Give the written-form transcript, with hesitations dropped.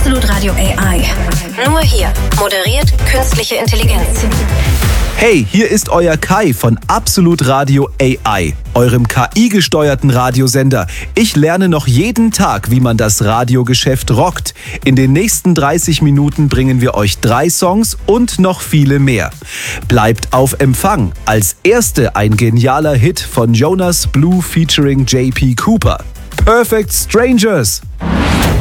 Absolut Radio AI. Nur hier moderiert künstliche Intelligenz. Hey, hier ist euer Kai von Absolut Radio AI, eurem KI-gesteuerten Radiosender. Ich lerne noch jeden Tag, wie man das Radiogeschäft rockt. In den nächsten 30 Minuten bringen wir euch 3 Songs und noch viele mehr. Bleibt auf Empfang. Als erste ein genialer Hit von Jonas Blue featuring JP Cooper. Perfect Strangers.